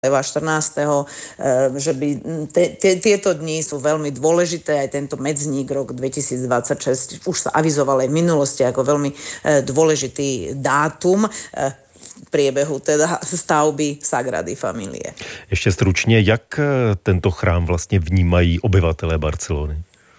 14. že by tieto dni sú veľmi dôležité, aj tento medzník rok 2026 už sa avizoval aj v minulosti ako veľmi dôležitý dátum v priebehu teda stavby Sagrady Familie. Ještě stručně, jak tento chrám vlastně vnímají obyvatelé Barcelony?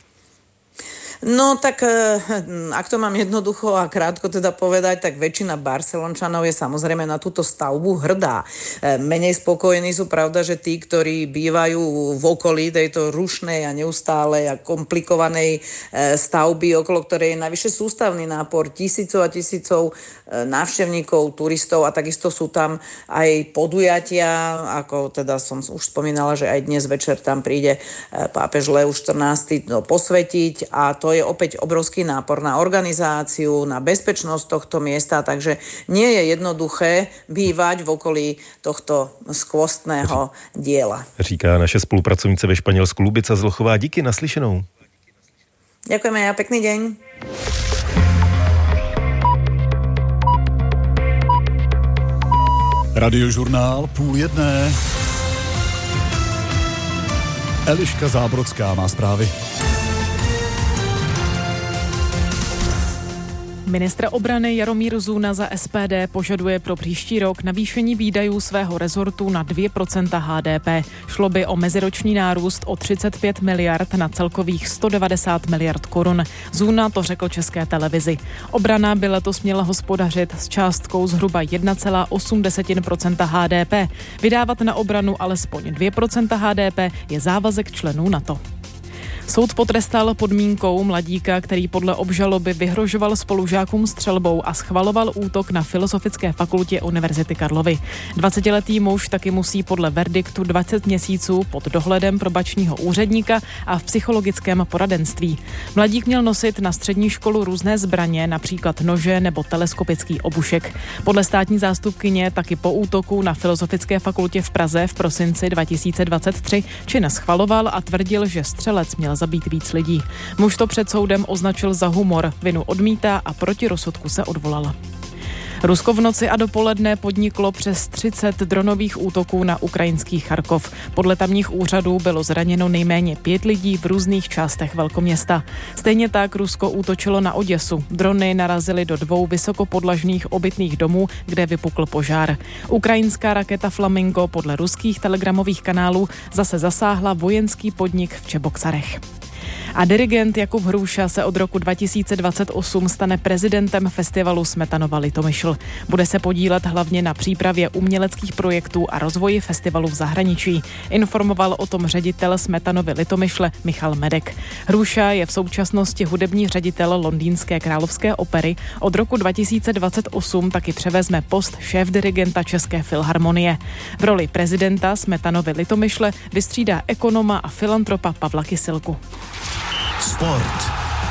No tak, ak to mám jednoducho a krátko teda povedať, tak väčšina Barcelončanov je samozrejme na túto stavbu hrdá. Menej spokojení sú, pravda, že tí, ktorí bývajú v okolí tejto rušnej a neustálej a komplikovanej stavby, okolo ktorej je navyše sústavný nápor tisícov a tisícov návštevníkov, turistov a takisto sú tam aj podujatia, ako teda som už spomínala, že aj dnes večer tam príde pápež Leo XIV posvetiť a to je opäť obrovský nápor na organizáciu, na bezpečnosť tohto miesta, takže nie je jednoduché bývať v okolí tohto skvostného diela. Říká naše spolupracovnice ve Španělsku Lubica Zlochová. Díky, naslyšenou. Ďakujeme a pekný deň. Radiožurnál 12:30. Eliška Zábrodská má zprávy. Ministr obrany Jaromír Zuna za SPD požaduje pro příští rok navýšení výdajů svého rezortu na 2% HDP. Šlo by o meziroční nárůst o 35 miliard na celkových 190 miliard korun. Zuna to řekl České televizi. Obrana by letos měla hospodařit s částkou zhruba 1,8% HDP. Vydávat na obranu alespoň 2% HDP je závazek členů NATO. Soud potrestal podmínkou mladíka, který podle obžaloby vyhrožoval spolužákům střelbou a schvaloval útok na Filozofické fakultě Univerzity Karlovy. 20letý muž taky musí podle verdiktu 20 měsíců pod dohledem probačního úředníka a v psychologickém poradenství. Mladík měl nosit na střední školu různé zbraně, například nože nebo teleskopický obušek. Podle státní zástupkyně taky po útoku na Filozofické fakultě v Praze v prosinci 2023 čin schvaloval a tvrdil, že střelec měl zabít víc lidí. Muž to před soudem označil za humor, vinu odmítá a proti rozsudku se odvolala. Rusko v noci a dopoledne podniklo přes 30 dronových útoků na ukrajinský Charkov. Podle tamních úřadů bylo zraněno nejméně 5 lidí v různých částech velkoměsta. Stejně tak Rusko útočilo na Oděsu. Drony narazily do 2 vysokopodlažných obytných domů, kde vypukl požár. Ukrajinská raketa Flamingo podle ruských telegramových kanálů zase zasáhla vojenský podnik v Čeboksarech. A dirigent Jakub Hruša se od roku 2028 stane prezidentem festivalu Smetanova Litomyšl. Bude se podílet hlavně na přípravě uměleckých projektů a rozvoji festivalu v zahraničí. Informoval o tom ředitel Smetanovy Litomyšle Michal Medek. Hruša je v současnosti hudební ředitel Londýnské královské opery. Od roku 2028 taky převezme post šéfdirigenta České filharmonie. V roli prezidenta Smetanovy Litomyšle vystřídá ekonoma a filantropa Pavla Kysilku. Sport.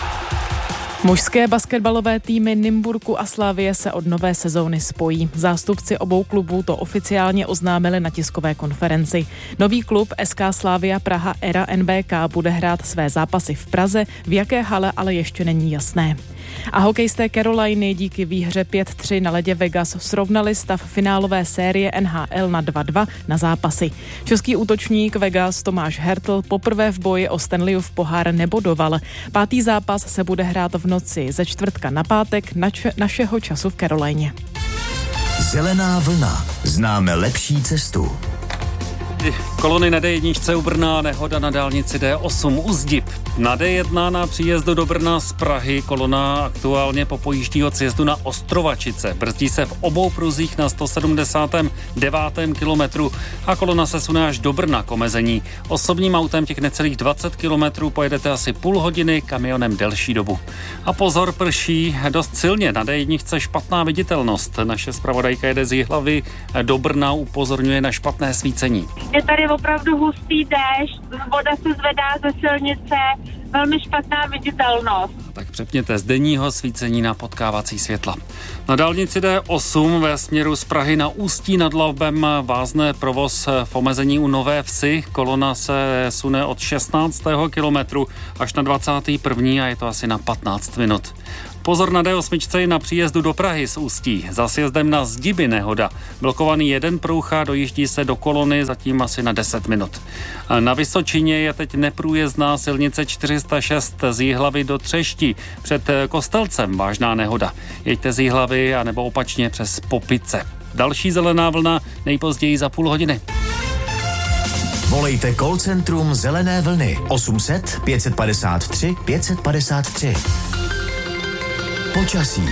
Mužské basketbalové týmy Nymburku a Slavie se od nové sezóny spojí. Zástupci obou klubů to oficiálně oznámili na tiskové konferenci. Nový klub SK Slavia Praha Era NBK bude hrát své zápasy v Praze, v jaké hale ale ještě není jasné. A hokejisté Caroliny díky výhře 5-3 na ledě Vegas srovnali stav finálové série NHL na 2-2 na zápasy. Český útočník Vegas Tomáš Hertl poprvé v boji o Stanleyův pohár nebodoval. 5. zápas se bude hrát v noci ze čtvrtka na pátek našeho času v Carolině. Zelená vlna. Známe lepší cestu. Kolony na D1 u Brna, nehoda na dálnici D8 u Zdib. Na D1 na příjezdu do Brna z Prahy kolona aktuálně popojíždí od sjezdu na Ostrovačice. Brzdí se v obou pruzích na 179. kilometru a kolona se sune až do Brna k omezení. Osobním autem těch necelých 20 kilometrů pojedete asi půl hodiny, kamionem delší dobu. A pozor, prší dost silně, na D1 špatná viditelnost. Naše zpravodajka jede z Jihlavy do Brna, upozorňuje na špatné svícení. Je tady opravdu hustý déšť, voda se zvedá ze silnice, velmi špatná viditelnost. Tak přepněte z denního svícení na potkávací světla. Na dálnici D8 ve směru z Prahy na Ústí nad Labem vázne provoz v omezení u Nové Vsi. Kolona se sune od 16. kilometru až na 21. a je to asi na 15 minut. Pozor na D8 na příjezdu do Prahy z Ústí. Za sjezdem na Zdiby nehoda. Blokovaný jeden proucha, dojíždí se do kolony zatím asi na 10 minut. Na Vysočině je teď neprůjezdná silnice 406 z Jihlavy do Třešti. Před Kostelcem vážná nehoda. Jeďte z Jihlavy a nebo opačně přes Popice. Další zelená vlna nejpozději za půl hodiny. Volejte call centrum Zelené vlny 800 553 553. Počasí.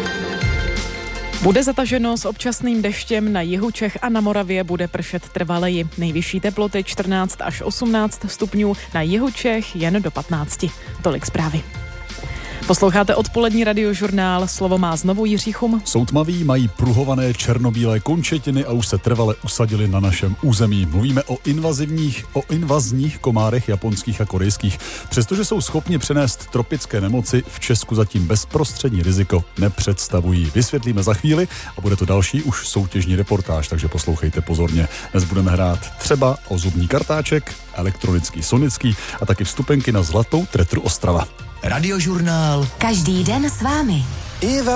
Bude zataženo s občasným deštěm, na jihu Čech a na Moravě bude pršet trvaleji. Nejvyšší teploty 14 až 18 stupňů, na jihu Čech jen do 15. Tolik zprávy. Posloucháte odpolední radiožurnál, slovo má znovu Jiří Chum. Jsou tmaví, mají pruhované černobílé končetiny a už se trvale usadili na našem území. Mluvíme o invazních komárech japonských a korejských. Přestože jsou schopni přenést tropické nemoci, v Česku zatím bezprostřední riziko nepředstavují. Vysvětlíme za chvíli a bude to další už soutěžní reportáž, takže poslouchejte pozorně. Dnes budeme hrát třeba o zubní kartáček, elektronický, sonický a taky vstupenky na Zlatou tretru Ostrava. Radiožurnál. Každý den s vámi.